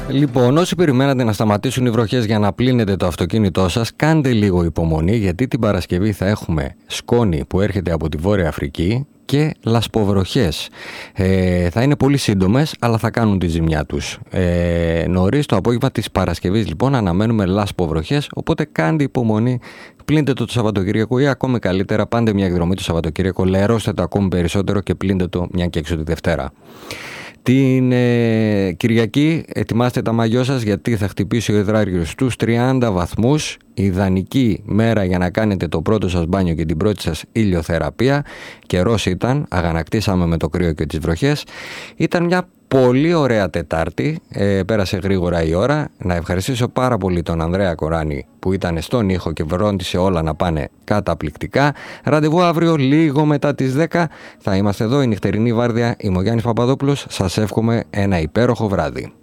Λοιπόν, όσοι περιμένατε να σταματήσουν οι βροχές για να πλύνετε το αυτοκίνητό σας, κάντε λίγο υπομονή, γιατί την Παρασκευή θα έχουμε σκόνη που έρχεται από τη Βόρεια Αφρική και λασποβροχές. Θα είναι πολύ σύντομες, αλλά θα κάνουν τη ζημιά τους. Νωρίς το απόγευμα της Παρασκευής, λοιπόν, αναμένουμε λασποβροχές, οπότε κάντε υπομονή, πλύντε το Σαββατοκύριακο ή ακόμη καλύτερα, πάντε μια εκδρομή το Σαββατοκύριακο, λερώστε το ακόμη περισσότερο και πλύντε το μια και έξω τη Δευτέρα. Την Κυριακή ετοιμάστε τα μαγιό σας, γιατί θα χτυπήσει ο υδράριος στους 30 βαθμούς. Ιδανική μέρα για να κάνετε το πρώτο σας μπάνιο και την πρώτη σας ηλιοθεραπεία. Καιρός ήταν, αγανακτήσαμε με το κρύο και τις βροχές. Ήταν μια πολύ ωραία Τετάρτη, πέρασε γρήγορα η ώρα. Να ευχαριστήσω πάρα πολύ τον Ανδρέα Κοράνη που ήταν στον ήχο και βρόντισε όλα να πάνε καταπληκτικά. Ραντεβού αύριο λίγο μετά τις 10. Θα είμαστε εδώ, η νυχτερινή βάρδια. Είμαι ο Γιάννης Παπαδόπουλος. Σας εύχομαι ένα υπέροχο βράδυ.